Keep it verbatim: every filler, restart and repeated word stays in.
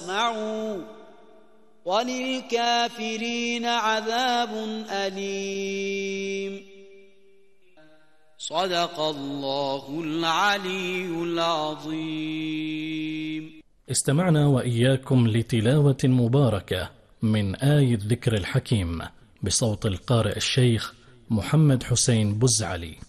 واسمعوا وللكافرين عذاب أليم. صدق الله العلي العظيم. استمعنا وإياكم لتلاوة مباركة من آية الذكر الحكيم بصوت القارئ الشيخ محمد حسين بزعلي.